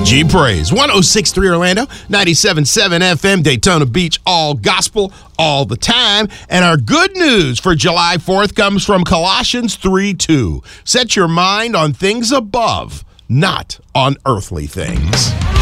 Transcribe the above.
G Praise. 106.3 Orlando, 97.7 FM Daytona Beach, all gospel, all the time. And our good news for July 4th comes from Colossians 3:2. Set your mind on things above, not on earthly things.